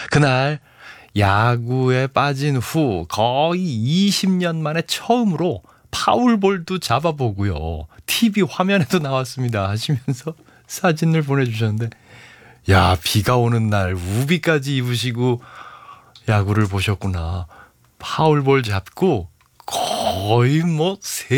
그날 야구에 빠진 후 거의 20년 만에 처음으로 파울볼도 잡아보고요. TV 화면에도 나왔습니다 하시면서 사진을 보내주셨는데, 야, 비가 오는 날 우비까지 입으시고 야구를 보셨구나. 파울볼 잡고 거의 뭐